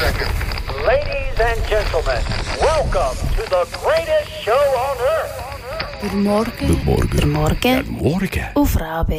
Ladies and gentlemen, welcome to the greatest show on earth. Guten Morgen. Guten Morgen. Guten Morgen. Guten Morgen. Auf Rabe.